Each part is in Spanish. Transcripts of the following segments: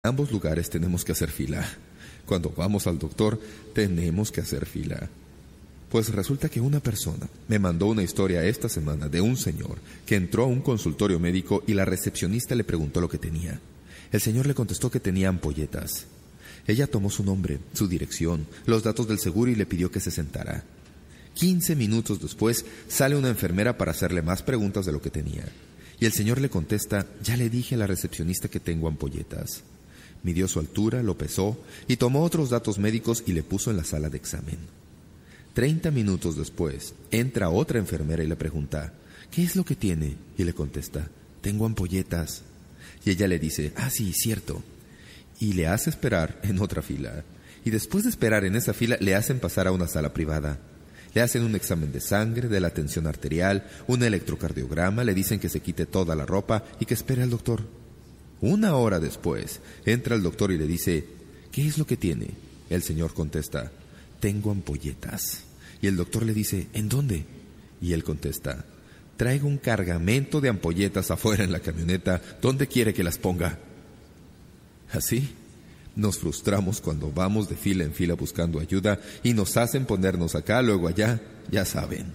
En ambos lugares tenemos que hacer fila. Cuando vamos al doctor, tenemos que hacer fila. Pues resulta que una persona me mandó una historia esta semana de un señor que entró a un consultorio médico y la recepcionista le preguntó lo que tenía. El señor le contestó que tenía ampolletas. Ella tomó su nombre, su dirección, los datos del seguro y le pidió que se sentara. 15 minutos después sale una enfermera para hacerle más preguntas de lo que tenía. Y el señor le contesta: ya le dije a la recepcionista que tengo ampolletas. Midió su altura, lo pesó y tomó otros datos médicos y le puso en la sala de examen. 30 minutos después, entra otra enfermera y le pregunta: ¿qué es lo que tiene? Y le contesta: tengo ampolletas. Y ella le dice: ah, sí, cierto. Y le hace esperar en otra fila. Y después de esperar en esa fila, le hacen pasar a una sala privada. Le hacen un examen de sangre, de la tensión arterial, un electrocardiograma, le dicen que se quite toda la ropa y que espere al doctor. 1 hora después, entra el doctor y le dice: ¿qué es lo que tiene? El señor contesta: tengo ampolletas. Y el doctor le dice: ¿en dónde? Y él contesta: traigo un cargamento de ampolletas afuera en la camioneta. ¿Dónde quiere que las ponga? Así nos frustramos cuando vamos de fila en fila buscando ayuda y nos hacen ponernos acá, luego allá, ya saben.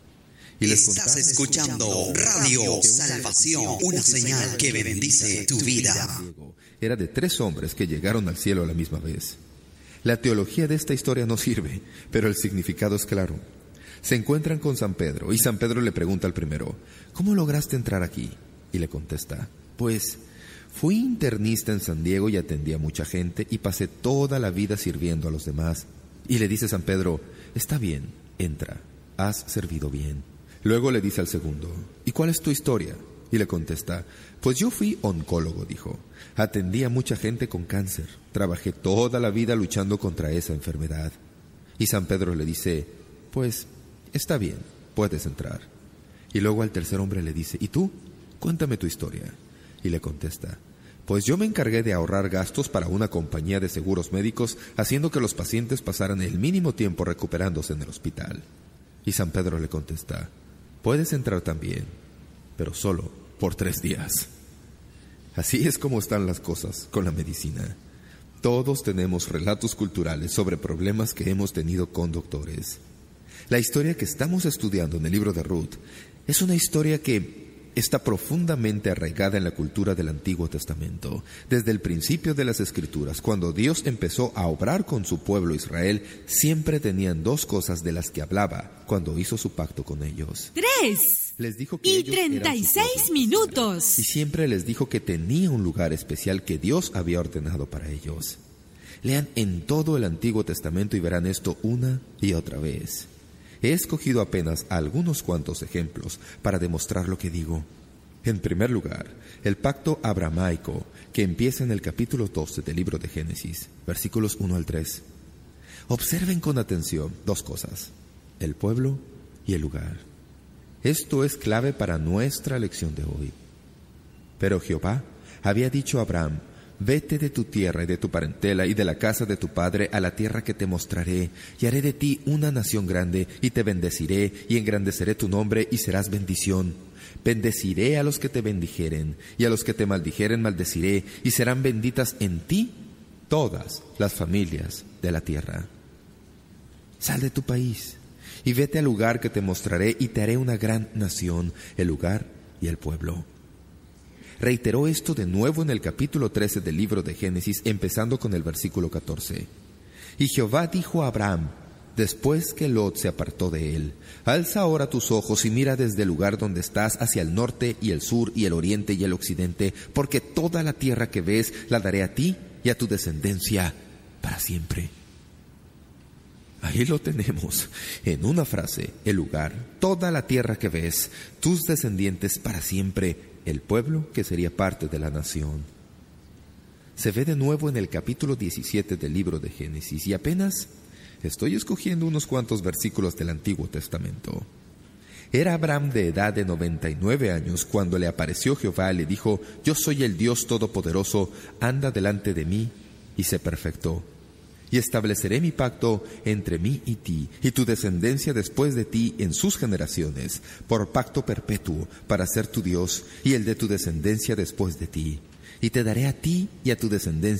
Y estás escuchando Radio Salvación, una señal que bendice tu vida. Era de 3 hombres que llegaron al cielo a la misma vez. La teología de esta historia no sirve, pero el significado es claro. Se encuentran con San Pedro y San Pedro le pregunta al primero: ¿cómo lograste entrar aquí? Y le contesta: pues fui internista en San Diego y atendí a mucha gente y pasé toda la vida sirviendo a los demás. Y le dice San Pedro: está bien, entra, has servido bien. Luego le dice al segundo: ¿y cuál es tu historia? Y le contesta: pues yo fui oncólogo, dijo. Atendí a mucha gente con cáncer. Trabajé toda la vida luchando contra esa enfermedad. Y San Pedro le dice: pues está bien, puedes entrar. Y luego al tercer hombre le dice: ¿y tú? Cuéntame tu historia. Y le contesta: pues yo me encargué de ahorrar gastos para una compañía de seguros médicos, haciendo que los pacientes pasaran el mínimo tiempo recuperándose en el hospital. Y San Pedro le contesta: puedes entrar también, pero solo por 3 días. Así es como están las cosas con la medicina. Todos tenemos relatos culturales sobre problemas que hemos tenido con doctores. La historia que estamos estudiando en el libro de Ruth es una historia que está profundamente arraigada en la cultura del Antiguo Testamento. Desde el principio de las Escrituras, cuando Dios empezó a obrar con su pueblo Israel, siempre tenían 2 cosas de las que hablaba cuando hizo su pacto con ellos. 3 Les dijo que y 36 minutos. Y siempre les dijo que tenía un lugar especial que Dios había ordenado para ellos. Lean en todo el Antiguo Testamento y verán esto una y otra vez. He escogido apenas algunos cuantos ejemplos para demostrar lo que digo. En primer lugar, el pacto abrahamaico, que empieza en el capítulo 12 del libro de Génesis, versículos 1 al 3. Observen con atención 2 cosas: el pueblo y el lugar. Esto es clave para nuestra lección de hoy. Pero Jehová había dicho a Abraham: vete de tu tierra y de tu parentela y de la casa de tu padre a la tierra que te mostraré, y haré de ti una nación grande, y te bendeciré, y engrandeceré tu nombre, y serás bendición. Bendeciré a los que te bendijeren, y a los que te maldijeren maldeciré, y serán benditas en ti todas las familias de la tierra. Sal de tu país, y vete al lugar que te mostraré, y te haré una gran nación, el lugar y el pueblo. Reiteró esto de nuevo en el capítulo 13 del libro de Génesis, empezando con el versículo 14. Y Jehová dijo a Abraham, después que Lot se apartó de él: alza ahora tus ojos y mira desde el lugar donde estás hacia el norte y el sur y el oriente y el occidente, porque toda la tierra que ves la daré a ti y a tu descendencia para siempre. Ahí lo tenemos, en una frase: el lugar, toda la tierra que ves, tus descendientes para siempre, el pueblo que sería parte de la nación. Se ve de nuevo en el capítulo 17 del libro de Génesis, y apenas estoy escogiendo unos cuantos versículos del Antiguo Testamento. Era Abraham de edad de 99 años cuando le apareció Jehová y le dijo: yo soy el Dios Todopoderoso, anda delante de mí y sé perfecto. Y estableceré mi pacto entre mí y ti, y tu descendencia después de ti en sus generaciones, por pacto perpetuo, para ser tu Dios, y el de tu descendencia después de ti. y te daré a ti y a tu descendencia